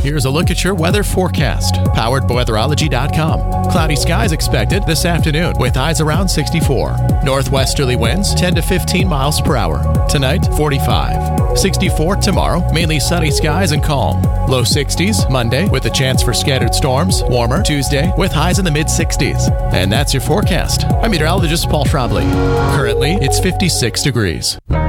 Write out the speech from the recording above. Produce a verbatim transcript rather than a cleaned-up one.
Here's a look at your weather forecast, powered by weatherology dot com. Cloudy skies expected this afternoon with highs around sixty-four. Northwesterly winds ten to fifteen miles per hour. Tonight, forty-five. sixty-four tomorrow, mainly sunny skies and calm. Low sixties Monday with a chance for scattered storms. Warmer Tuesday with highs in the mid sixties. And that's your forecast. I'm meteorologist Paul Trombley. Currently, it's fifty-six degrees.